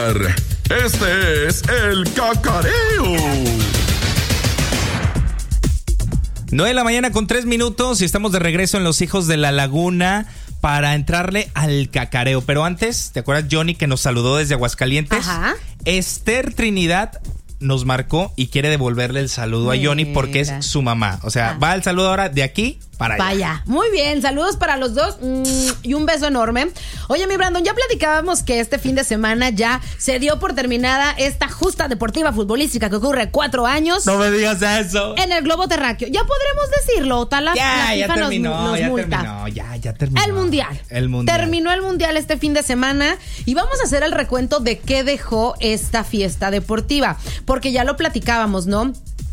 escuchar. Este es el Cacareo. 9:03 a.m. y estamos de regreso en Los Hijos de la Laguna para entrarle al cacareo. Pero antes, ¿te acuerdas, Johnny, que nos saludó desde Aguascalientes? Ajá. Esther Trinidad nos marcó y quiere devolverle el saludo a Johnny porque es su mamá. O sea, va el saludo ahora de aquí para allá. Vaya, muy bien, saludos para los dos y un beso enorme. Oye, mi Brandon, ya platicábamos que este fin de semana ya se dio por terminada esta justa deportiva futbolística que ocurre 4 años. No me digas eso. En el globo terráqueo. Ya podremos decirlo, tal la FIFA terminó, nos ya multa. terminó, ya terminó. El mundial. Terminó el mundial este fin de semana y vamos a hacer el recuento de qué dejó esta fiesta deportiva, porque ya lo platicábamos, ¿no?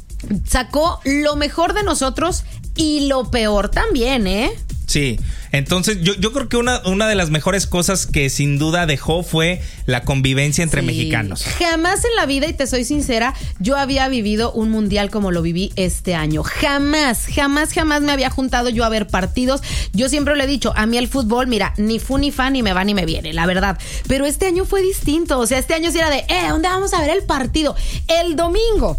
Sacó lo mejor de nosotros y lo peor también, ¿eh? Sí, entonces yo creo que una de las mejores cosas que sin duda dejó fue la convivencia entre mexicanos. Jamás en la vida, y te soy sincera, yo había vivido un mundial como lo viví este año. Jamás me había juntado yo a ver partidos. Yo siempre le he dicho, a mí el fútbol, mira, ni fu ni fa, ni me va ni me viene, la verdad. Pero este año fue distinto, o sea, este año sí era de, ¿dónde vamos a ver el partido? El domingo.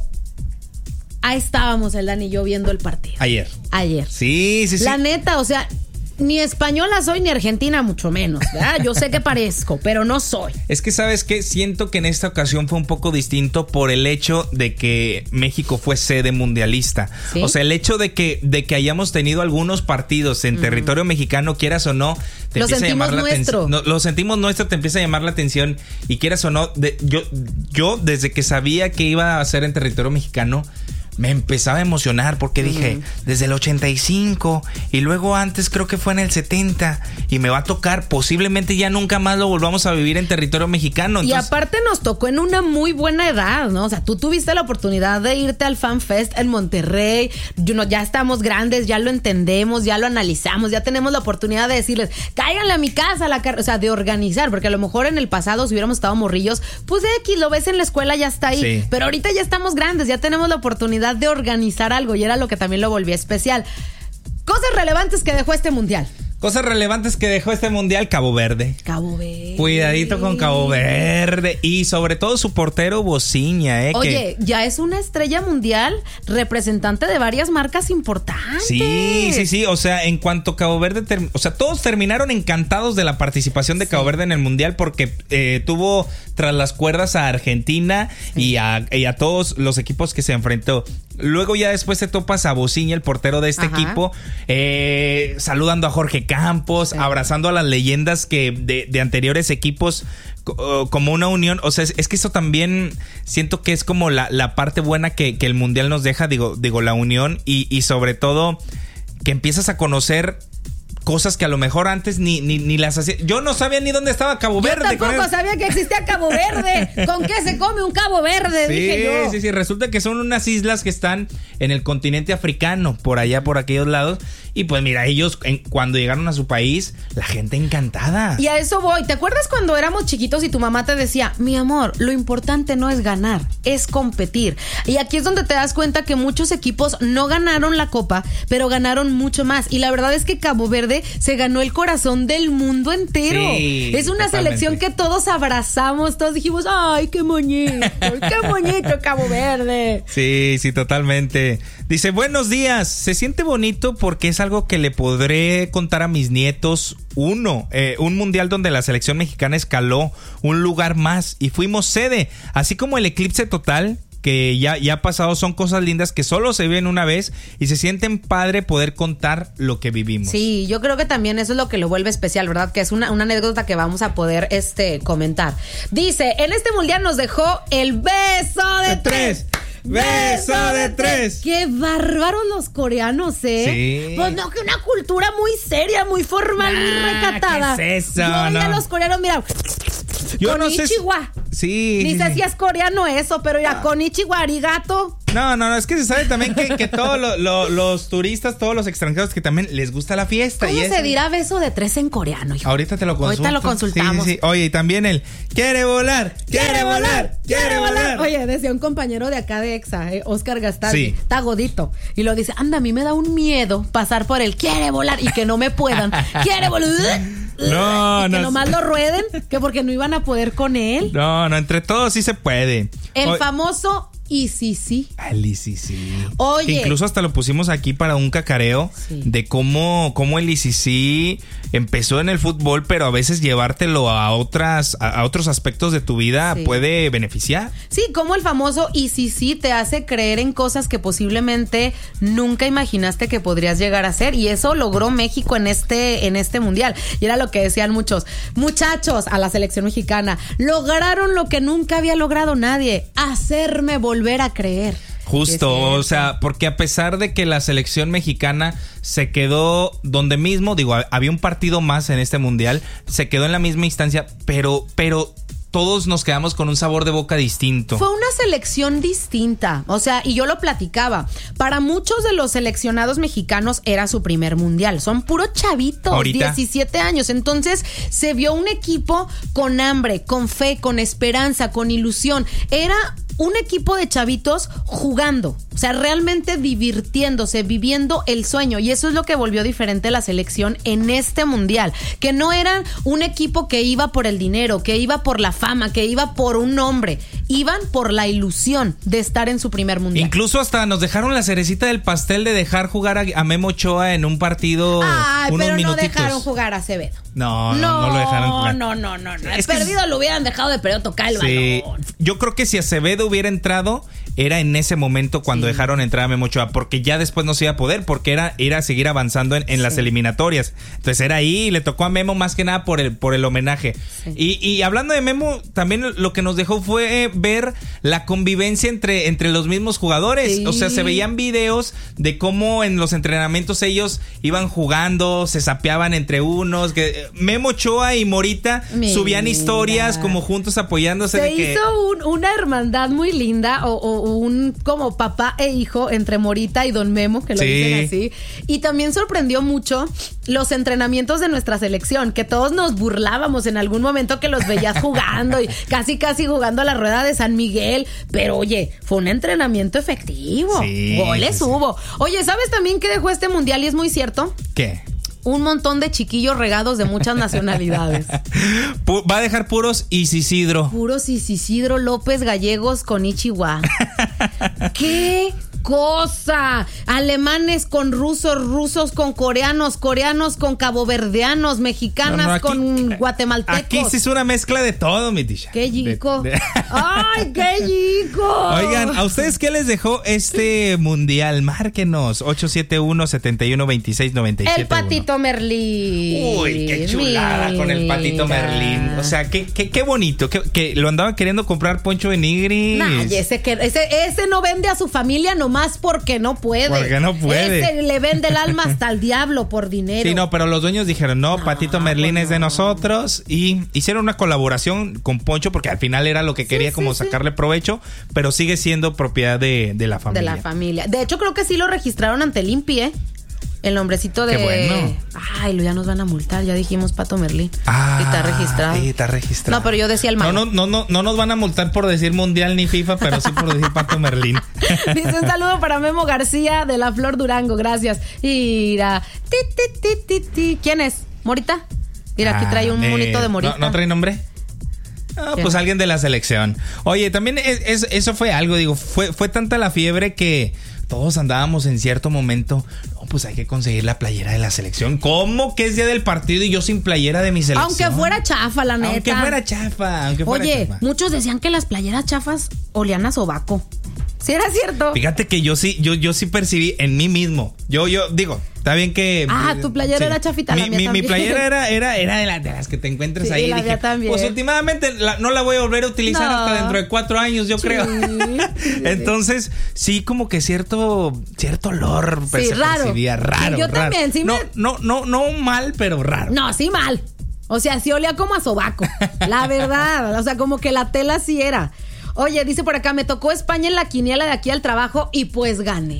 Ahí estábamos el Dani y yo viendo el partido. Ayer. Sí. La neta, o sea, ni española soy ni argentina, mucho menos, ¿verdad? Yo sé que parezco, pero no soy. Es que, ¿sabes qué? Siento que en esta ocasión fue un poco distinto por el hecho de que México fue sede mundialista. ¿Sí? O sea, el hecho de que hayamos tenido algunos partidos en territorio mexicano, quieras o no, te empieza a llamar la atención. Lo sentimos nuestro, te empieza a llamar la atención. Y quieras o no, yo desde que sabía que iba a ser en territorio mexicano, me empezaba a emocionar porque dije, desde el 85 y luego antes creo que fue en el 70 y me va a tocar, posiblemente ya nunca más lo volvamos a vivir en territorio mexicano. Entonces, y aparte nos tocó en una muy buena edad, ¿no? O sea, tú tuviste la oportunidad de irte al Fan Fest en Monterrey. Ya estamos grandes, ya lo entendemos, ya lo analizamos, ya tenemos la oportunidad de decirles, cáiganle a mi casa, o sea, de organizar, porque a lo mejor en el pasado, si hubiéramos estado morrillos, pues X, lo ves en la escuela, ya está ahí. Sí. Pero ahorita ya estamos grandes, ya tenemos la oportunidad de organizar algo y era lo que también lo volvía especial. Cosas relevantes que dejó este mundial. Cabo Verde. Cuidadito con Cabo Verde. Y sobre todo su portero Bociña, Oye, ya es una estrella mundial, representante de varias marcas importantes. Sí. O sea, en cuanto Cabo Verde todos terminaron encantados de la participación de Cabo Verde en el mundial porque tuvo tras las cuerdas a Argentina y a todos los equipos que se enfrentó. Luego ya después te topas a Bociña, el portero de este equipo, saludando a Jorge Campos, abrazando a las leyendas que de anteriores equipos como una unión. O sea, es que eso también siento que es como la parte buena que el mundial nos deja, digo la unión y sobre todo que empiezas a conocer cosas que a lo mejor antes ni las hacía. Yo no sabía ni dónde estaba Cabo Verde. Yo tampoco sabía que existía Cabo Verde. ¿Con qué se come un Cabo Verde? Dije yo. Sí. Resulta que son unas islas que están en el continente africano, por allá, por aquellos lados. Y pues mira, ellos cuando llegaron a su país, la gente encantada. Y a eso voy. ¿Te acuerdas cuando éramos chiquitos y tu mamá te decía, mi amor, lo importante no es ganar, es competir? Y aquí es donde te das cuenta que muchos equipos no ganaron la copa, pero ganaron mucho más. Y la verdad es que Cabo Verde se ganó el corazón del mundo entero. Sí, es una selección que todos abrazamos, todos dijimos, ¡ay, qué bonito Cabo Verde! Sí, totalmente. Dice, buenos días, se siente bonito porque es algo que le podré contar a mis nietos. Un mundial donde la selección mexicana escaló un lugar más y fuimos sede, así como el eclipse total que ya ha pasado. Son cosas lindas que solo se ven una vez y se sienten padre poder contar lo que vivimos. Sí, yo creo que también eso es lo que lo vuelve especial, ¿verdad? Que es una anécdota que vamos a poder comentar. Dice, en este mundial nos dejó el beso de tres. ¡Beso de tres! ¡Qué bárbaros los coreanos, Sí. Pues no, que una cultura muy seria, muy formal, muy recatada. ¿Qué es eso? Yo veía a los coreanos, mira, Konichiwa. Sí. Ni sé si es coreano eso, pero ya, Konichiwa, arigato. No, es que se sabe también que todos los turistas, todos los extranjeros que también les gusta la fiesta. ¿Cómo se dirá beso de tres en coreano, hijo? Ahorita te lo consulto. Ahorita lo consultamos. Sí. Oye, y también quiere volar, quiere volar, quiere volar. Oye, decía un compañero de acá de EXA, Oscar Gastaldi, Sí. está godito, y lo dice, anda, a mí me da un miedo pasar por él, quiere volar, y que no me puedan, quiere volar, No, y que no. nomás lo rueden, que porque no iban a poder con él. No, entre todos sí se puede. El famoso y sí. El sí. Oye. Incluso hasta lo pusimos aquí para un cacareo de cómo el ICC empezó en el fútbol, pero a veces llevártelo a otros aspectos de tu vida puede beneficiar. Sí, como el famoso y sí te hace creer en cosas que posiblemente nunca imaginaste que podrías llegar a ser, y eso logró México en este mundial. Y era lo que decían muchos muchachos a la selección mexicana, lograron lo que nunca había logrado nadie, hacerme volver a creer. Justo, o sea, porque a pesar de que la selección mexicana se quedó donde mismo, digo, había un partido más en este mundial, se quedó en la misma instancia, pero todos nos quedamos con un sabor de boca distinto. Fue una selección distinta, o sea, y yo lo platicaba. Para muchos de los seleccionados mexicanos era su primer mundial. Son puros chavitos, ahorita 17 años. Entonces se vio un equipo con hambre, con fe, con esperanza, con ilusión. Era un equipo de chavitos jugando, o sea, realmente divirtiéndose, viviendo el sueño, y eso es lo que volvió diferente la selección en este mundial, que no eran un equipo que iba por el dinero, que iba por la fama, que iba por un nombre, iban por la ilusión de estar en su primer mundial. Incluso hasta nos dejaron la cerecita del pastel de dejar jugar a Memo Ochoa en un partido unos pero minutitos. no dejaron jugar a Acevedo. No lo dejaron jugar. No. El perdido lo hubieran dejado de perdido tocar el balón. Yo creo que si Acevedo hubiera entrado, era en ese momento cuando dejaron entrar a Memo Ochoa, porque ya después no se iba a poder, porque era seguir avanzando en las eliminatorias. Entonces era ahí, le tocó a Memo más que nada por el homenaje. Sí. Y hablando de Memo, también lo que nos dejó fue ver la convivencia entre los mismos jugadores. Sí. O sea, se veían videos de cómo en los entrenamientos ellos iban jugando, se sapeaban entre unos, que Memo Ochoa y Morita subían historias como juntos apoyándose. Se hizo una hermandad muy linda, o un como papá e hijo entre Morita y Don Memo, que lo dicen así. Y también sorprendió mucho los entrenamientos de nuestra selección, que todos nos burlábamos en algún momento que los veías jugando y casi jugando a la rueda de San Miguel. Pero oye, fue un entrenamiento efectivo. Goles hubo. Oye, ¿sabes también qué dejó este mundial? Y es muy cierto. ¿Qué? Un montón de chiquillos regados de muchas nacionalidades. Va a dejar puros Isidro. Puros Isidro López gallegos con Ichiwa. ¿Qué cosa? Alemanes con rusos con coreanos con caboverdianos, mexicanas aquí, con guatemaltecos. Aquí sí es una mezcla de todo, mi tisha. ¡Qué chico! ¡Ay, qué chico! Oigan, ¿a ustedes qué les dejó este mundial? Márquenos, 871-7126-97. El Patito Merlín. Uy, qué chulada con el Patito Merlín. O sea, qué bonito. Que lo andaba queriendo comprar Poncho Benigris. Nah, ese no vende a su familia nomás porque no puede. Porque no puede. Ese le vende el alma hasta el diablo por dinero. Sí, no, pero los dueños dijeron, no, Patito Merlín es de nosotros. Y hicieron una colaboración con Poncho porque al final era lo que quería sacarle provecho, pero sigue siendo propiedad de la familia. De la familia. De hecho, creo que sí lo registraron ante el INPI, el nombrecito de... Qué bueno. Ay, ya nos van a multar, ya dijimos Pato Merlín. Y está registrado. Sí, está registrado. No, pero yo decía el malo. No nos van a multar por decir mundial ni FIFA, pero sí por decir Pato Merlín. Dice un saludo para Memo García de La Flor Durango, gracias. Mira, ¿quién es? ¿Morita? Mira, aquí trae un monito de Morita. ¿No trae nombre? Pues alguien de la selección. Oye, también eso fue algo, digo, fue tanta la fiebre que todos andábamos en cierto momento, no, pues hay que conseguir la playera de la selección. ¿Cómo que es día del partido y yo sin playera de mi selección? Aunque fuera chafa, la neta. Aunque fuera chafa. Oye, muchos decían que las playeras chafas olían a sobaco. ¿Sí era cierto? Fíjate que yo sí percibí en mí mismo. Yo digo, está bien que... tu playera era chafita, la mía mi playera era de las que te encuentres ahí. La dije, también. Pues últimamente no la voy a volver a utilizar hasta dentro de 4 años, yo creo. Entonces, sí, como que cierto olor se percibía raro. Yo también, sí. No mal, pero raro. No, sí mal. O sea, sí olía como a sobaco. La verdad. O sea, como que la tela sí era. Oye, dice por acá, me tocó España en la quiniela de aquí al trabajo y pues gané.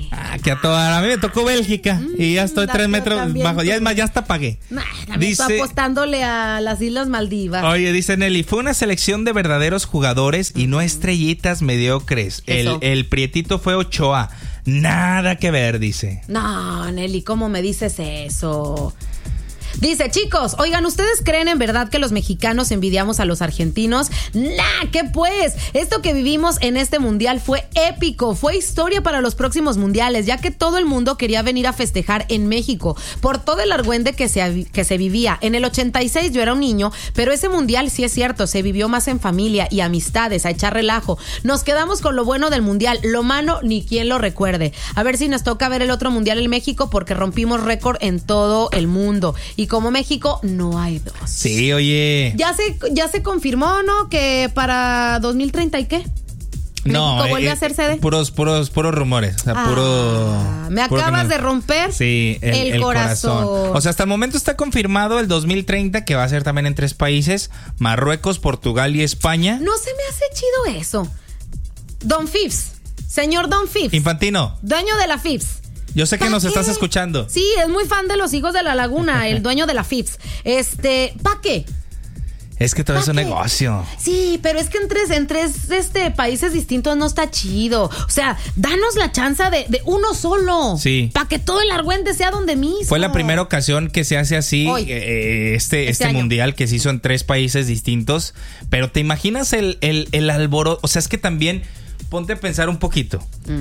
Que a toda. A mí me tocó Bélgica y ya estoy 3 metros bajo. Ya es más, ya hasta pagué. Estoy apostándole a las Islas Maldivas. Oye, dice Nelly, fue una selección de verdaderos jugadores y no estrellitas mediocres. El prietito fue Ochoa. Nada que ver, dice. No, Nelly, ¿cómo me dices eso? Dice, chicos, oigan, ¿ustedes creen en verdad que los mexicanos envidiamos a los argentinos? ¡Nah! ¿Qué pues? Esto que vivimos en este mundial fue épico, fue historia para los próximos mundiales, ya que todo el mundo quería venir a festejar en México por todo el argüende que se vivía. En el 86 yo era un niño, pero ese mundial sí es cierto, se vivió más en familia y amistades, a echar relajo. Nos quedamos con lo bueno del mundial, lo malo ni quien lo recuerde. A ver si nos toca ver el otro mundial en México porque rompimos récord en todo el mundo. Y como México, no hay dos. Sí, oye. Ya se confirmó, ¿no? Que para 2030 ¿y qué? No, ¿México vuelve a ser sede? Puros rumores. O sea, me acabas de romper el corazón. O sea, hasta el momento está confirmado el 2030, que va a ser también en 3 países: Marruecos, Portugal y España. No se me hace chido eso. Don Phipps, señor Don Phipps. Infantino. Dueño de la Phipps. Yo sé que nos estás escuchando. Sí, es muy fan de los Hijos de la Laguna, el dueño de la Phipps. ¿Pa' qué? Es que todo es un negocio. Sí, pero es que en tres países distintos no está chido. O sea, danos la chance de uno solo. Sí. Para que todo el argüente sea donde mismo. Fue la primera ocasión que se hace así este mundial que se hizo en 3 países distintos. Pero ¿te imaginas el alboroto? O sea, es que también ponte a pensar un poquito.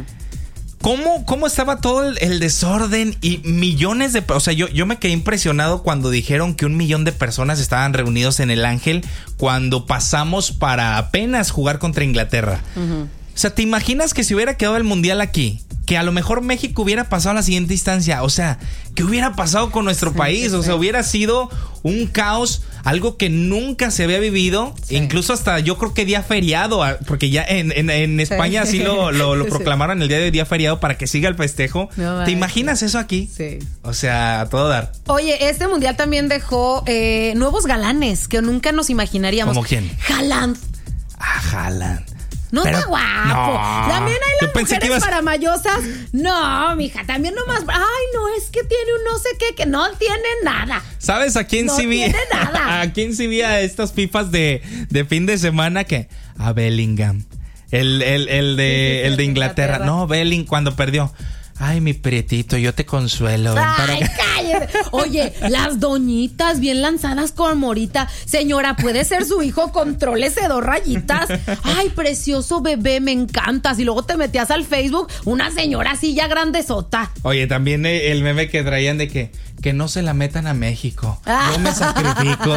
¿Cómo estaba todo el desorden y millones de... O sea, yo me quedé impresionado cuando dijeron que 1 millón de personas estaban reunidos en el Ángel cuando pasamos para apenas jugar contra Inglaterra. Uh-huh. O sea, ¿te imaginas que si hubiera quedado el mundial aquí? Que a lo mejor México hubiera pasado a la siguiente instancia. O sea, ¿qué hubiera pasado con nuestro país? O sea, hubiera sido un caos, algo que nunca se había vivido. Sí. Incluso hasta yo creo que día feriado, porque ya en España así lo proclamaron el día de día feriado para que siga el festejo. No, ¿te imaginas eso aquí? Sí. O sea, a todo dar. Oye, este mundial también dejó nuevos galanes que nunca nos imaginaríamos. ¿Cómo quién? Haaland. Haaland. No está guapo. No. También hay las mujeres paramayosas. No, mija, también nomás. Ay, no, es que tiene un no sé qué, que no tiene nada. ¿Sabes a quién sí vi? No tiene nada. ¿A quién sí vi a estas fifas de fin de semana? Que a Bellingham. El de Inglaterra. No, Bellingham cuando perdió. Ay, mi prietito, yo te consuelo. Ay, cállate. Oye, las doñitas bien lanzadas con Morita. Señora, ¿puede ser su hijo? Contrólese 2 rayitas. Ay, precioso bebé, me encantas. Y luego te metías al Facebook, una señora así ya grandezota. Oye, también el meme que traían de que no se la metan a México. Yo me sacrifico.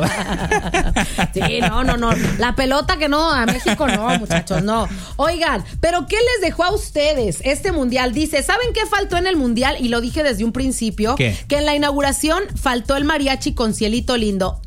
Sí, no. La pelota que no, a México no, muchachos, no. Oigan, ¿pero qué les dejó a ustedes este mundial? Dice, ¿saben qué faltó en el mundial? Y lo dije desde un principio. ¿Qué? Que en la inauguración faltó el mariachi con Cielito Lindo.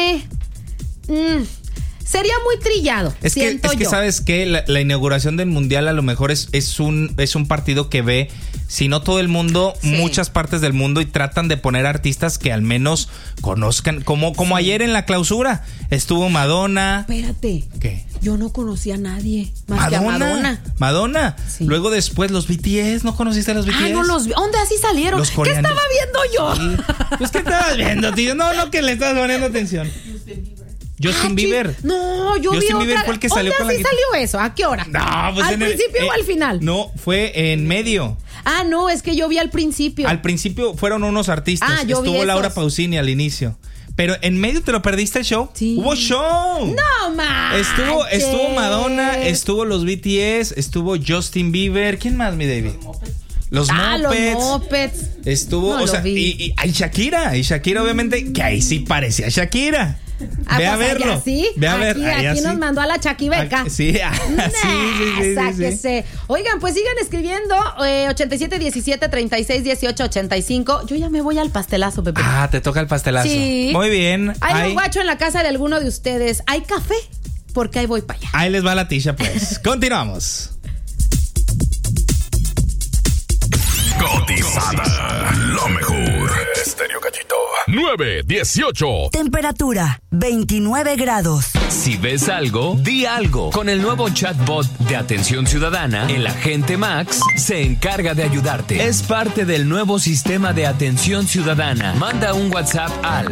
Sería muy trillado. Es que ¿sabes qué? La inauguración del mundial a lo mejor es un partido que ve, si no todo el mundo, muchas partes del mundo, y tratan de poner artistas que al menos conozcan. Como ayer en la clausura estuvo Madonna. Espérate. ¿Qué? Yo no conocía a nadie más que a Madonna. Madonna. Sí. Luego después los BTS. ¿No conociste a los BTS? Ah, no los vi. ¿Dónde así salieron? ¿Qué estaba viendo yo? Sí. Pues, ¿qué estabas viendo, tío? No, que le estabas poniendo atención. Justin Bieber. No, yo Justin vi Bieber otra. Fue el que salió con la ¿Dónde salió eso? ¿A qué hora? No, pues ¿Al principio o al final? No, fue en medio. Ah, no, es que yo vi al principio. Al principio fueron unos artistas. Estuvo Laura Pausini al inicio. Pero en medio te lo perdiste el show. Sí. ¡Hubo show! ¡No más! Estuvo Madonna, estuvo los BTS, estuvo Justin Bieber. ¿Quién más, mi David? Los Muppets. Estuvo, no, o sea, y Shakira. Y Shakira, obviamente, que ahí sí parecía Shakira. Ve a verlo. ¿Sí? Ve a ver. Aquí nos mandó a la Chaquibeca. Sí. Sáquese. Oigan, pues sigan escribiendo 8717-3618-85. Yo ya me voy al pastelazo, Pepe. Ah, te toca el pastelazo. Sí. Muy bien. Hay un guacho en la casa de alguno de ustedes. ¿Hay café? Porque ahí voy para allá. Ahí les va la tisha, pues. Continuamos. Cotizada. Lo mejor. Estéreo Cachito. 9:18. Temperatura 29 grados. Si ves algo, di algo. Con el nuevo chatbot de Atención Ciudadana, el agente Max se encarga de ayudarte. Es parte del nuevo sistema de Atención Ciudadana. Manda un WhatsApp al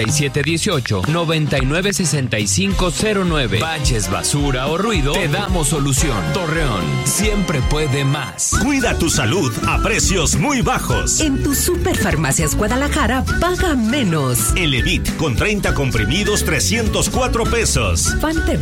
8718-996509. Baches, basura o ruido, te damos solución. Torreón siempre puede más. Cuida tu salud a precios muy bajos. En tu Superfarmacias Guadalajara, paga menos. Elevit con 30 comprimidos, 304 pesos. Fante